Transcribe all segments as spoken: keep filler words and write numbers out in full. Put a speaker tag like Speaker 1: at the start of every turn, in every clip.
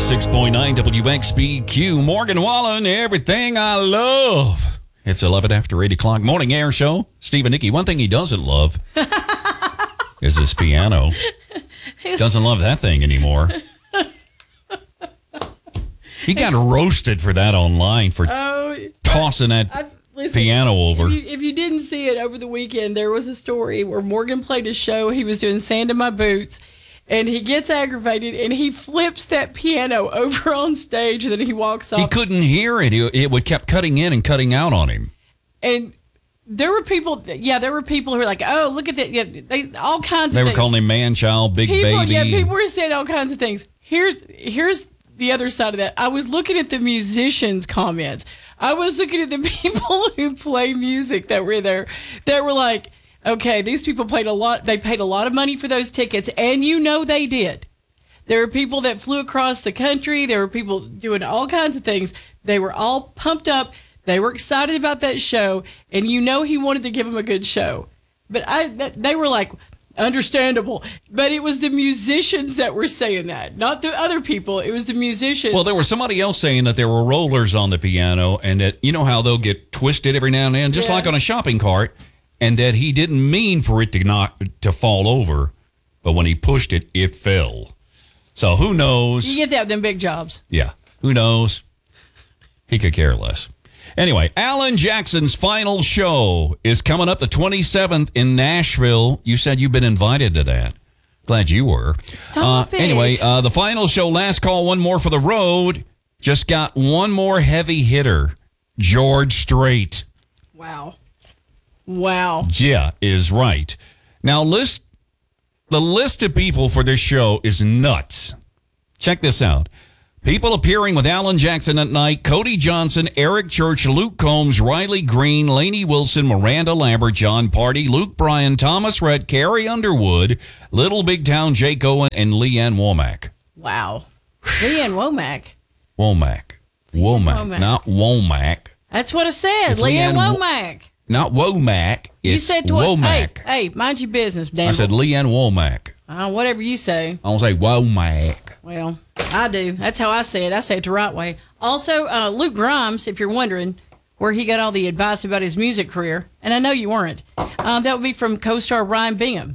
Speaker 1: six point nine W X B Q. Morgan Wallen, everything I love. It's eleven after eight o'clock. Morning air show. Steve and Nikki, one thing he doesn't love is his piano. Doesn't love that thing anymore. He got roasted for that online for oh, tossing that I, listen, piano over.
Speaker 2: If you, if you didn't see it over the weekend, there was a story where Morgan played a show. He was doing Sand in My Boots, and he gets aggravated, and he flips that piano over on stage, and then he walks off.
Speaker 1: He couldn't hear it. It would kept cutting in and cutting out on him.
Speaker 2: And there were people, yeah, there were people who were like, oh, look at that. Yeah, they, all kinds
Speaker 1: they
Speaker 2: of things.
Speaker 1: They were calling him man-child, big
Speaker 2: people,
Speaker 1: baby.
Speaker 2: Yeah, people were saying all kinds of things. Here's Here's the other side of that. I was looking at the musicians' comments. I was looking at the people who play music that were there that were like, okay, these people played a lot. They paid a lot of money for those tickets, and you know they did. There were people that flew across the country. There were people doing all kinds of things. They were all pumped up. They were excited about that show, and you know he wanted to give them a good show. But I, they were like, understandable. But it was the musicians that were saying that, not the other people. It was the musicians.
Speaker 1: Well, there was somebody else saying that there were rollers on the piano, and that, you know how they'll get twisted every now and then, just yeah. like on a shopping cart, and that he didn't mean for it to not to fall over, but when he pushed it, it fell. So who knows?
Speaker 2: You get that with them big jobs.
Speaker 1: Yeah. Who knows? He could care less. Anyway, Alan Jackson's final show is coming up the twenty-seventh in Nashville. You said you've been invited to that. Glad you were.
Speaker 2: Stop
Speaker 1: uh,
Speaker 2: it.
Speaker 1: Anyway, uh, the final show, last call, one more for the road. Just got one more heavy hitter, George Strait.
Speaker 2: Wow. Wow.
Speaker 1: Yeah, is right. Now, list the list of people for this show is nuts. Check this out. People appearing with Alan Jackson at night: Cody Johnson, Eric Church, Luke Combs, Riley Green, Lainey Wilson, Miranda Lambert, John Party, Luke Bryan, Thomas Rhett, Carrie Underwood, Little Big Town Jake Owen, and Leanne Womack.
Speaker 2: Wow. Leanne Womack.
Speaker 1: Womack. Womack. Womack. Not Womack.
Speaker 2: That's what I said.
Speaker 1: It's
Speaker 2: Leanne,
Speaker 1: Leanne
Speaker 2: Womack.
Speaker 1: Not Womack. It's
Speaker 2: you said to
Speaker 1: Womack.
Speaker 2: Hey, hey, mind your business, damn
Speaker 1: I said Leanne Womack.
Speaker 2: Uh, whatever you say.
Speaker 1: I don't say Womack.
Speaker 2: Well, I do. That's how I say it. I say it the right way. Also, uh, Luke Grimes, if you're wondering where he got all the advice about his music career, and I know you weren't, uh, that would be from co-star Ryan Bingham.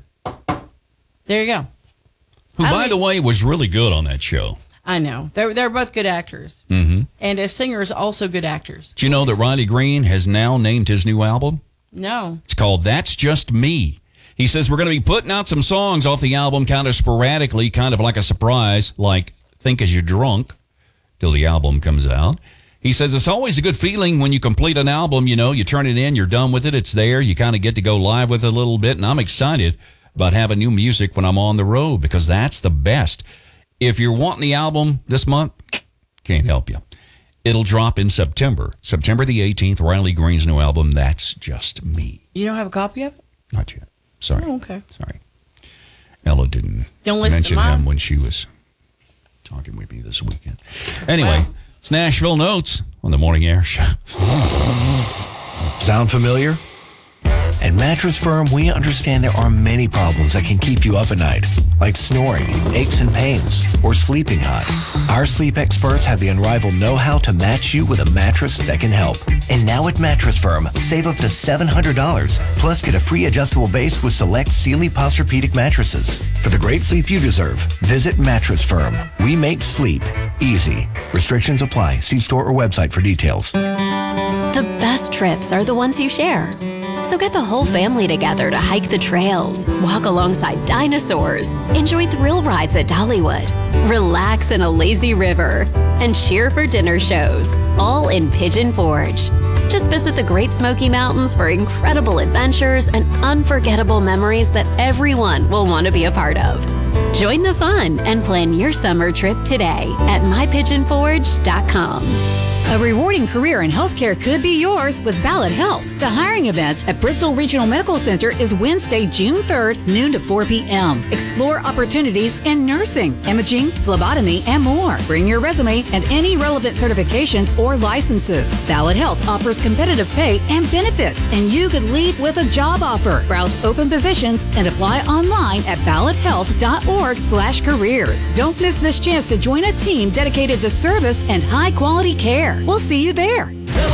Speaker 2: There you go.
Speaker 1: Who, by the way, was really good on that show.
Speaker 2: I know. They're, they're both good actors.
Speaker 1: Mm-hmm.
Speaker 2: And as singers, also good actors.
Speaker 1: Do you know that Riley Green has now named his new album?
Speaker 2: No.
Speaker 1: It's called That's Just Me. He says we're going to be putting out some songs off the album kind of sporadically, kind of like a surprise, like Think As You're Drunk, till the album comes out. He says it's always a good feeling when you complete an album. You know, you turn it in, you're done with it, it's there. You kind of get to go live with it a little bit, and I'm excited about having new music when I'm on the road because that's the best. If you're wanting the album this month, can't help you. It'll drop in September. September the eighteenth, Riley Green's new album, That's Just Me.
Speaker 2: You don't have a copy of it?
Speaker 1: Not yet. Sorry.
Speaker 2: Oh, okay.
Speaker 1: Sorry. Ella didn't
Speaker 2: don't listen
Speaker 1: mention
Speaker 2: to mine.
Speaker 1: him when she was talking with me this weekend. Anyway, wow. It's Nashville Notes on the Morning Air Show.
Speaker 3: Sound familiar? At Mattress Firm, we understand there are many problems that can keep you up at night, like snoring, aches and pains, or sleeping hot. Our sleep experts have the unrivaled know-how to match you with a mattress that can help. And now at Mattress Firm, save up to seven hundred dollars, plus get a free adjustable base with select Sealy Posturepedic mattresses. For the great sleep you deserve, visit Mattress Firm. We make sleep easy. Restrictions apply. See store or website for details.
Speaker 4: The best trips are the ones you share. So get the whole family together to hike the trails, walk alongside dinosaurs, enjoy thrill rides at Dollywood, relax in a lazy river, and cheer for dinner shows, all in Pigeon Forge. Just visit the Great Smoky Mountains for incredible adventures and unforgettable memories that everyone will want to be a part of. Join the fun and plan your summer trip today at my pigeon forge dot com.
Speaker 5: A rewarding career in healthcare could be yours with Ballot Health. The hiring event at Bristol Regional Medical Center is Wednesday, June third, noon to four p.m. Explore opportunities in nursing, imaging, phlebotomy, and more. Bring your resume and any relevant certifications or licenses. Ballot Health offers competitive pay and benefits, and you could leave with a job offer. Browse open positions and apply online at ballot health dot org slash careers. Don't miss this chance to join a team dedicated to service and high-quality care. We'll see you there.